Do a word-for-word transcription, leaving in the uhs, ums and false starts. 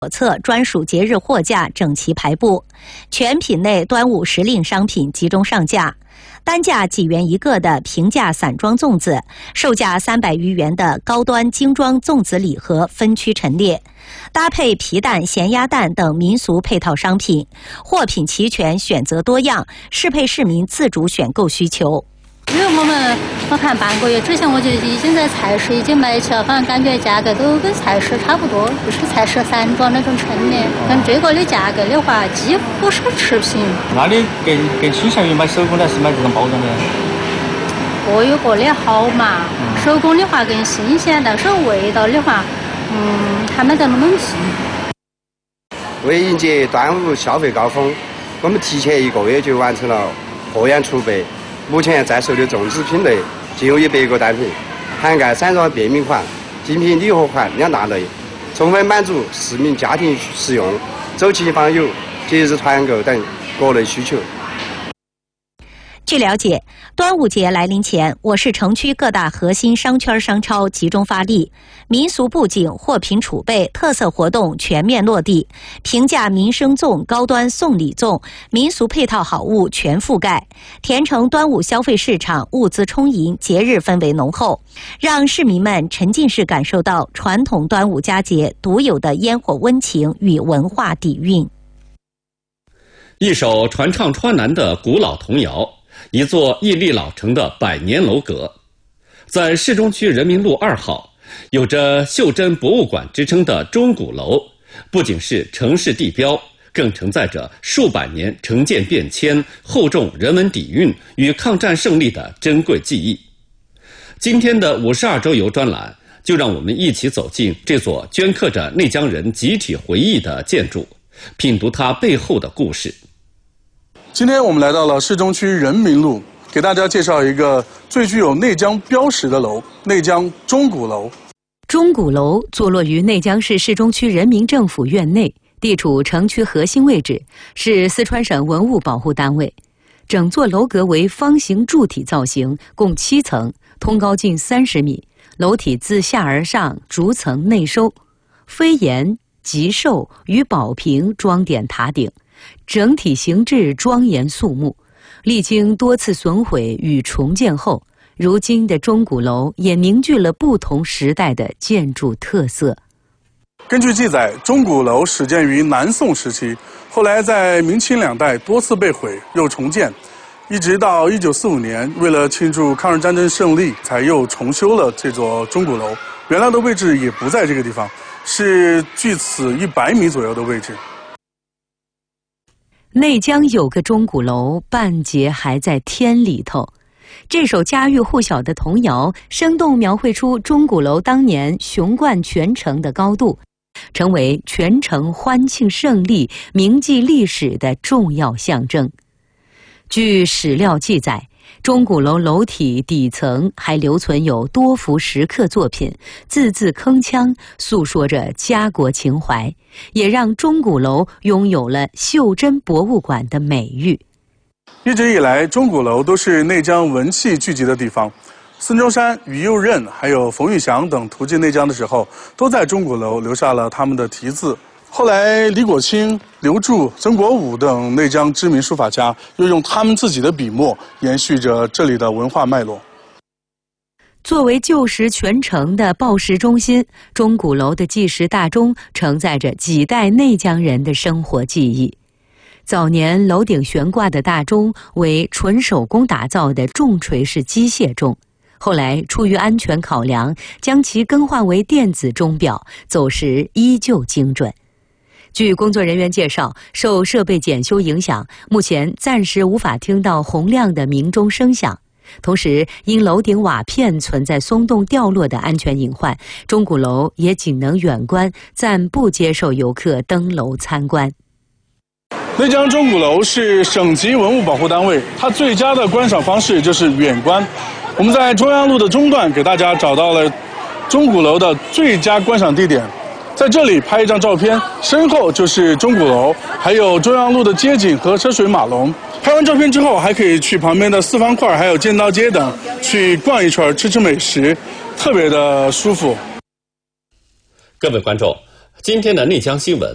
左侧专属节日货架整齐排布，全品类端午时令商品集中上架。单价几元一个的平价散装粽子，售价三百余元的高端精装粽子礼盒分区陈列，搭配皮蛋、咸鸭蛋等民俗配套商品，货品齐全，选择多样，适配市民自主选购需求。 因为我们我看半个月之前我就已经在菜市已经买起了，反正感觉价格都跟菜市差不多，就是菜市散装那种陈列，跟这个的价格的话几乎是持平。 那你更更倾向于买手工的，还是买这种包装的？ 各有各的好嘛，嗯、手工的话更新鲜，但是味道的话，嗯，还没得那么近。 为迎接端午消费高峰，我们提前一个月就完成了货源储备。目前在售的粽子品类仅有一百个单品，涵盖散装便民款、精品礼盒款两大类，充分满足市民家庭食用、走亲访友、节日团购等各类需求。 据了解，端午节来临前，我市城区各大核心商圈商超集中发力，民俗布景、货品储备、特色活动全面落地，平价民生粽、高端送礼粽、民俗配套好物全覆盖，填成端午消费市场物资充盈，节日氛围浓厚，让市民们沉浸式感受到传统端午佳节独有的烟火温情与文化底蕴。 一首传唱川南的古老童谣，一座屹立老成的百年楼阁，在市中区人民路二号，有着袖珍博物馆之称的钟鼓楼，不仅是城市地标，更承载着数百年城建变迁、厚重人文底蕴与抗战胜利的珍贵记忆。今天的五十二周游专栏，就让我们一起走进这座镌刻着内江人集体回忆的建筑，品读它背后的故事。 今天我们来到了市中区人民路，给大家介绍一个最具有内江标识的楼——内江钟鼓楼。 钟鼓楼坐落于内江市市中区人民政府院内，地处城区核心位置，是四川省文物保护单位。整座楼阁为方形柱体造型，共七层，通高近三十米，楼体自下而上逐层内收，飞檐、极兽与宝瓶装点塔顶，整体形制庄严肃穆。历经多次损毁与重建后，如今的钟鼓楼也凝聚了不同时代的建筑特色。 根据记载，钟鼓楼始建于南宋时期，后来在明清两代多次被毁又重建，一直到一九四五年，为了庆祝抗日战争胜利，才又重修了这座钟鼓楼。原来的位置也不在这个地方，是距此一百米左右的位置。 内江有个钟鼓楼，半截还在天里头。这首家喻户晓的童谣，生动描绘出钟鼓楼当年雄冠全城的高度，成为全城欢庆胜利、铭记历史的重要象征。据史料记载，钟鼓楼楼体底层还留存有多幅石刻作品，字字铿锵，诉说着家国情怀，也让钟鼓楼拥有了袖珍博物馆的美誉。 一直以来，钟鼓楼都是内江文气聚集的地方。孙中山、于右任还有冯玉祥等途经内江的时候，都在钟鼓楼留下了他们的题字。后来，李果卿、刘柱、曾国武等内江知名书法家又用他们自己的笔墨延续着这里的文化脉络。 作为旧时全城的报时中心，钟鼓楼的计时大钟承载着几代内江人的生活记忆。早年楼顶悬挂的大钟为纯手工打造的重锤式机械钟，后来出于安全考量，将其更换为电子钟表，走时依旧精准。据工作人员介绍，受设备检修影响，目前暂时无法听到洪亮的鸣钟声响。同时，因楼顶瓦片存在松动掉落的安全隐患，钟鼓楼也仅能远观，暂不接受游客登楼参观。 内江钟鼓楼是省级文物保护单位，它最佳的观赏方式就是远观。我们在中央路的中段给大家找到了钟鼓楼的最佳观赏地点。在这里拍一张照片，身后就是钟鼓楼，还有中央路的街景和车水马龙。拍完照片之后，还可以去旁边的四方块还有剑道街等去逛一圈，吃吃美食，特别的舒服。 各位观众，今天的内江新闻